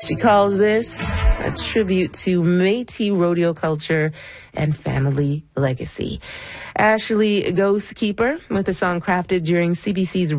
She calls this a tribute to Métis rodeo culture and family legacy. Ashley Ghostkeeper with a song crafted during CBC's